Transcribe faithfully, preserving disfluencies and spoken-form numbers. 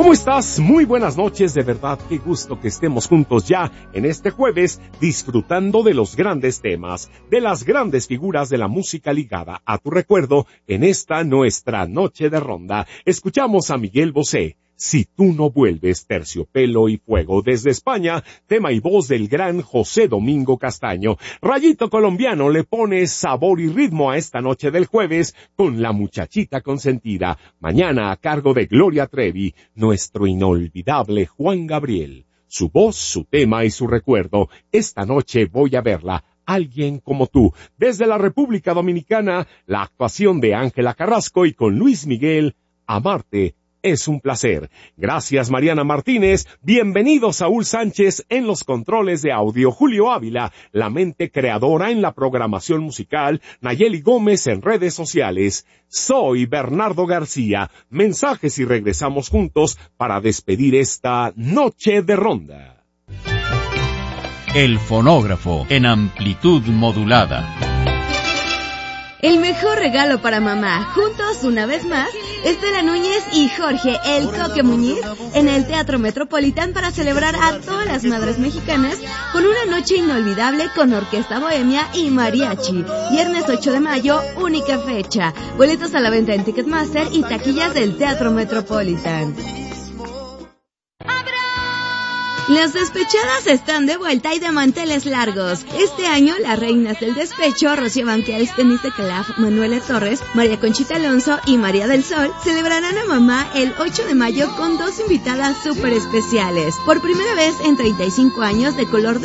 ¿Cómo estás? Muy buenas noches, de verdad, qué gusto que estemos juntos ya en este jueves, disfrutando de los grandes temas, de las grandes figuras de la música ligada a tu recuerdo en esta nuestra noche de ronda. Escuchamos a Miguel Bosé, Si tú no vuelves, Terciopelo y Fuego. Desde España, tema y voz del gran José Domingo Castaño. Rayito Colombiano le pone sabor y ritmo a esta noche del jueves con La Muchachita Consentida. Mañana a cargo de Gloria Trevi, nuestro inolvidable Juan Gabriel. Su voz, su tema y su recuerdo. Esta noche voy a verla. Alguien como tú. Desde la República Dominicana, la actuación de Ángela Carrasco y con Luis Miguel, Amarte es un placer. Gracias, Mariana Martínez. Bienvenido, Saúl Sánchez en los controles de audio. Julio Ávila, la mente creadora en la programación musical. Nayeli Gómez en redes sociales. Soy Bernardo García. Mensajes y regresamos juntos para despedir esta noche de ronda. El fonógrafo en amplitud modulada. El mejor regalo para mamá, juntos una vez más, Estela Núñez y Jorge El Coque Muñiz en el Teatro Metropolitan para celebrar a todas las madres mexicanas con una noche inolvidable con Orquesta Bohemia y Mariachi. Viernes ocho de mayo, única fecha. Boletos a la venta en Ticketmaster y taquillas del Teatro Metropolitan. Las despechadas están de vuelta y de manteles largos. Este año, las reinas del despecho, Rocío Banquels, Denise de Calaf, Manuela Torres, María Conchita Alonso y María del Sol, celebrarán a mamá el ocho de mayo con dos invitadas súper especiales. Por primera vez en treinta y cinco años, de color de